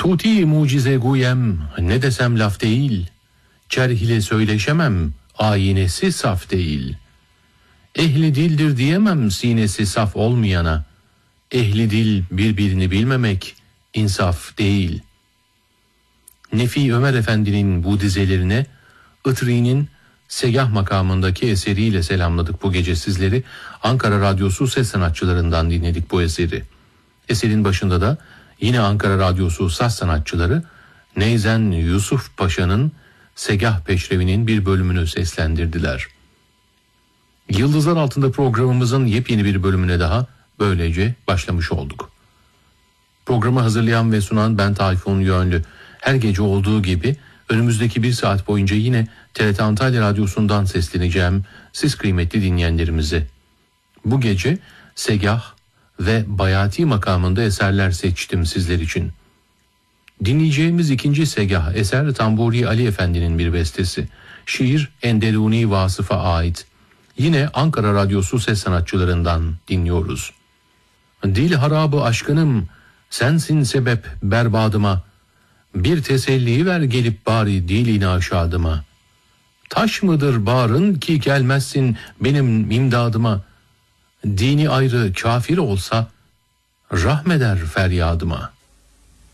Tuti mucize guyem, ne desem laf değil. Çerh ile söyleşemem, ayinesi saf değil. Ehli dildir diyemem sinesi saf olmayana. Ehli dil birbirini bilmemek insaf değil. Nefi Ömer Efendi'nin bu dizelerine Itri'nin Segah makamındaki eseriyle selamladık bu gece sizleri. Ankara Radyosu ses sanatçılarından dinledik bu eseri. Eserin başında da yine Ankara Radyosu saz sanatçıları Neyzen Yusuf Paşa'nın Segah Peşrevi'nin bir bölümünü seslendirdiler. Yıldızlar Altında programımızın yepyeni bir bölümüne daha böylece başlamış olduk. Programı hazırlayan ve sunan ben Tayfun Yönlü. Her gece olduğu gibi önümüzdeki bir saat boyunca yine TRT Antalya Radyosu'ndan sesleneceğim siz kıymetli dinleyenlerimize. Bu gece Segah ve Bayati makamında eserler seçtim sizler için. Dinleyeceğimiz ikinci Segah eser Tamburi Ali Efendi'nin bir bestesi. Şiir Enderuni Vasıf'a ait. Yine Ankara Radyosu ses sanatçılarından dinliyoruz. Dil harabı aşkınım, sensin sebep berbadıma. Bir teselli ver gelip bari dilini aşadıma. Taş mıdır bağrın ki gelmezsin benim imdadıma. Dini ayrı kafir olsa rahmeder feryadıma.